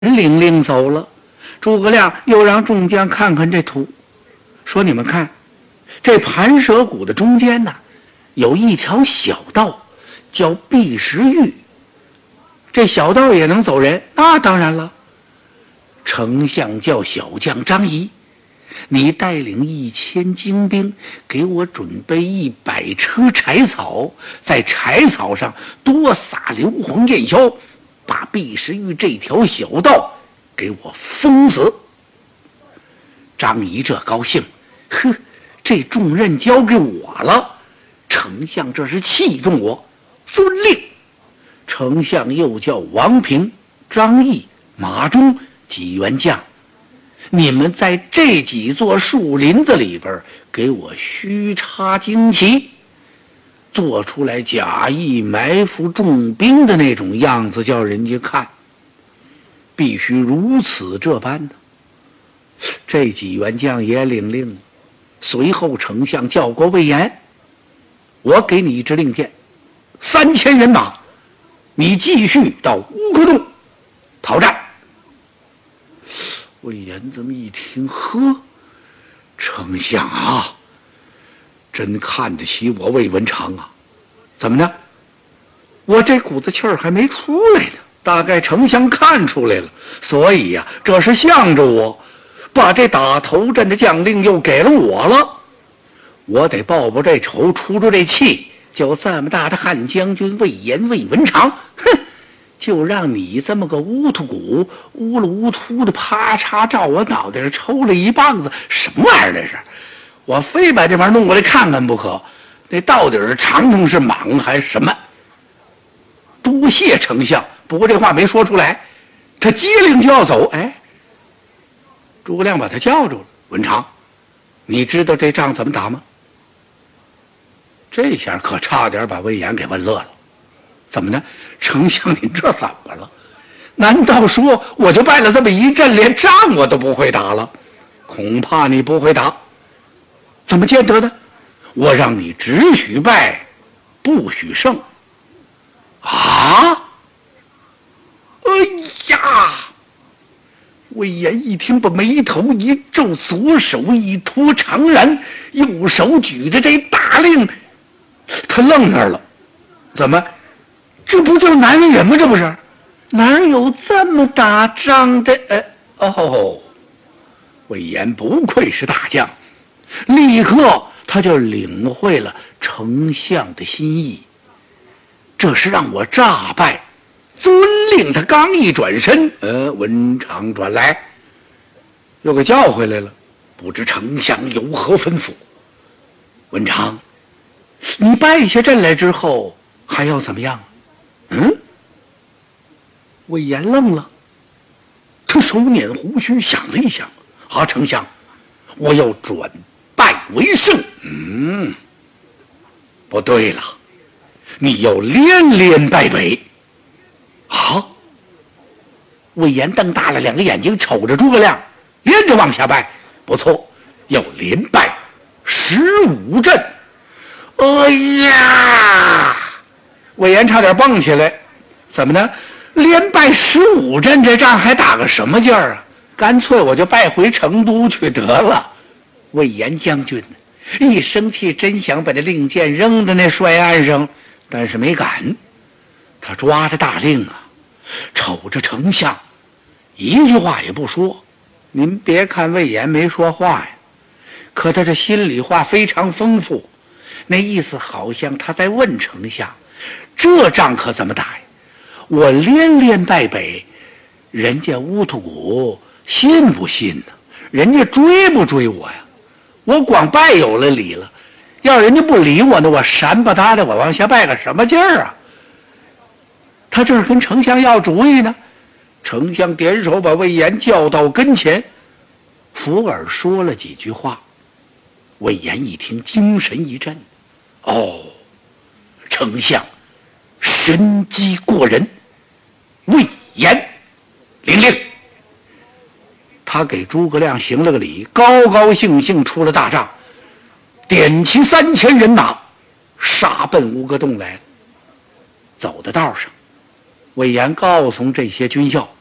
领令走了。诸葛亮又让众将看看这图，说：“你们看，这盘蛇谷的中间呢，有一条小道，叫避石峪。这小道也能走人？那当然了。丞相叫小将张仪，你带领1000精兵，给我准备100车柴草，在柴草上多撒硫磺焰硝，把避石峪这条小道给我封死。”张仪这高兴，呵，这重任交给我了，丞相这是器重我，遵令。丞相又叫王平、张翼、马忠几员将，你们在这几座树林子里边给我虚插旌旗，做出来假意埋伏重兵的那种样子，叫人家看。必须如此这般的。这几员将也领令了。随后丞相叫过魏延，我给你一支令箭，3000人马，你继续到乌克洞讨战。魏延这么一听，呵，丞相啊，真看得起我魏文长啊！怎么呢？我这股子气儿还没出来呢，大概丞相看出来了，所以呀，这是向着我，把这打头阵的将令又给了我了。我得报报这仇，出出这气，就这么大的汉将军魏延、魏文长，哼！就让你这么个乌秃骨乌了乌秃的，啪嚓照我脑袋上抽了一棒子，什么玩意儿这是？我非把这玩意儿弄过来看看不可。那到底是长虫是蟒还是什么？多谢丞相，不过这话没说出来。他接令就要走，哎，诸葛亮把他叫住了。文长，你知道这仗怎么打吗？这下可差点把魏延给问乐了。怎么呢？丞相您这怎么了？难道说我就败了这么一阵，连仗我都不会打了？恐怕你不会打。怎么见得呢？我让你只许败，不许胜。啊！哎呀！魏延一听，把眉头一皱，左手一托长髯，右手举着这大令，他愣那儿了。怎么？这不叫男人吗？这不是？哪有这么打仗的？魏延不愧是大将，立刻他就领会了丞相的心意。这是让我诈败，遵令。他刚一转身，文长转来，又给叫回来了。不知丞相有何吩咐？文长，你败下阵来之后还要怎么样？魏延愣了，他手捻胡须想了一想，啊，丞相，我要转败为胜。不对了，你要连连败北。啊！魏延瞪大了两个眼睛瞅着诸葛亮，连着往下拜。不错，要连败15阵。哎呀！魏延差点蹦起来。怎么呢？连败15阵，这仗还打个什么劲儿啊？干脆我就败回成都去得了。魏延将军一生气，真想把这令箭扔在那帅岸上，但是没敢。他抓着大令啊，瞅着丞相，一句话也不说。您别看魏延没说话呀，可他这心里话非常丰富，那意思好像他在问丞相，这仗可怎么打呀？我连连败北，人家乌秃骨信不信呢？人家追不追我呀？我光败有了理了，要人家不理我呢，我闪吧嗒的，我往下败个什么劲儿啊？他这是跟丞相要主意呢。丞相点手把魏延叫到跟前，附耳说了几句话。魏延一听，精神一振，丞相神机过人。魏延领令，他给诸葛亮行了个礼，高高兴兴出了大帐，点齐3000人马，杀奔乌戈洞来了。走的道上，魏延告诉这些军校，